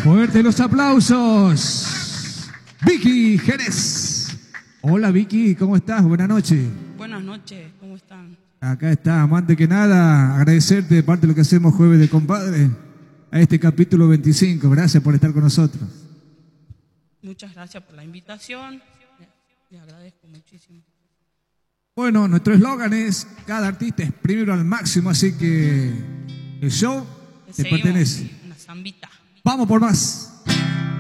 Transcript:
Fuerte los aplausos. Vicky Jerez. Hola Vicky, ¿cómo estás? Buenas noches. Buenas noches, ¿cómo están? Acá estamos. Antes que nada, agradecerte de parte de lo que hacemos Jueves de Compadre a este capítulo 25. Gracias por estar con nosotros. Muchas gracias por la invitación. Les agradezco muchísimo. Bueno, nuestro eslogan es: cada artista es primero al máximo, así que el show te pertenece. Una zambita. Vamos por más.